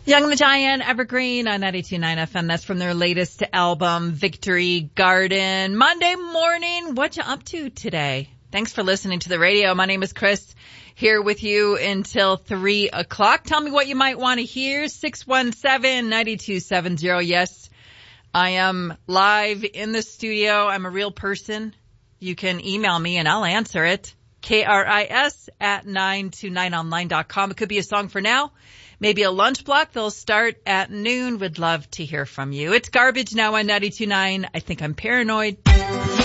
Young the Giant, Evergreen on 92.9 FM. That's from their latest album, Victory Garden. Monday morning, what you up to today? Thanks for listening to the radio. My name is Chris, here with you until 3 o'clock. Tell me what you might want to hear. 617-9270. Yes, I am live in the studio. I'm a real person. You can email me and I'll answer it. KRIS@929online.com. It could be a song for now. Maybe a lunch block. They'll start at noon. Would love to hear from you. It's Garbage Now on 92.9. I think I'm paranoid.